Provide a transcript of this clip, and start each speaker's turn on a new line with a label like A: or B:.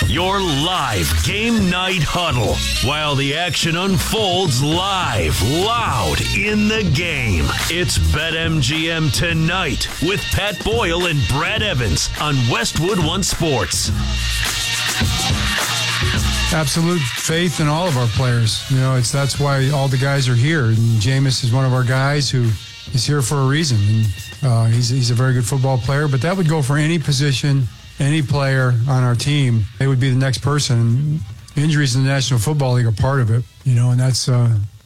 A: Your live game night huddle while the action unfolds live, loud in the game. It's BetMGM Tonight with Pat Boyle and Brad Evans on Westwood One Sports.
B: Absolute faith in all of our players. You know, that's why all the guys are here. And Jameis is one of our guys who is here for a reason. And he's a very good football player. But that would go for any position, any player on our team. They would be the next person. Injuries in the National Football League are part of it. You know, and that's